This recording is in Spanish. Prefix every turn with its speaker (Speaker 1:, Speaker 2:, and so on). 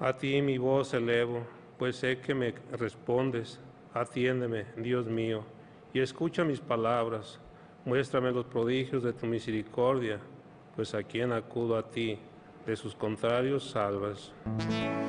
Speaker 1: A ti mi voz elevo, pues sé que me respondes. Atiéndeme, Dios mío, y escucha mis palabras. Muéstrame los prodigios de tu misericordia, pues a quien acudo a ti, de sus contrarios salvas.